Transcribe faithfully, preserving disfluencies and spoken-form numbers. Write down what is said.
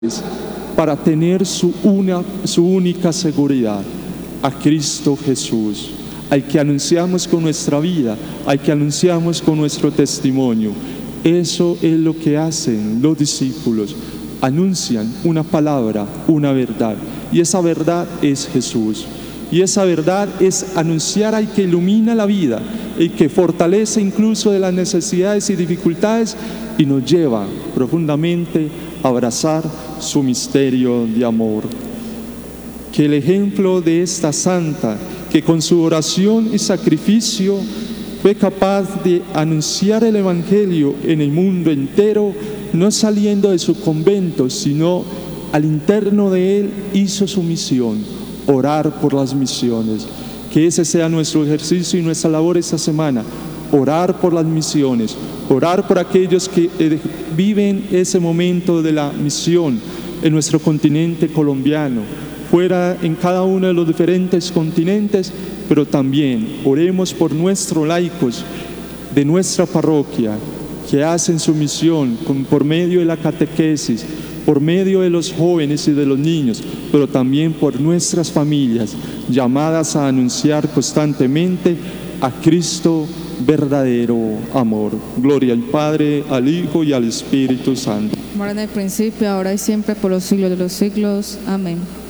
para tener su, una, su única seguridad, a Cristo Jesús, al que anunciamos con nuestra vida, al que anunciamos con nuestro testimonio. Eso es lo que hacen los discípulos, anuncian una palabra, una verdad, y esa verdad es Jesús. Y esa verdad es anunciar al que ilumina la vida, el que fortalece incluso de las necesidades y dificultades y nos lleva profundamente a abrazar su misterio de amor. Que el ejemplo de esta santa, que con su oración y sacrificio fue capaz de anunciar el Evangelio en el mundo entero, no saliendo de su convento, sino al interno de él hizo su misión, orar por las misiones. Que ese sea nuestro ejercicio y nuestra labor esta semana, orar por las misiones, orar por aquellos que eh, viven ese momento de la misión en nuestro continente colombiano, fuera en cada uno de los diferentes continentes, pero también oremos por nuestros laicos de nuestra parroquia, que hacen su misión con, por medio de la catequesis, por medio de los jóvenes y de los niños, pero también por nuestras familias, llamadas a anunciar constantemente a Cristo verdadero amor. Gloria al Padre, al Hijo y al Espíritu Santo. Como era en el principio, ahora y siempre, por los siglos de los siglos. Amén.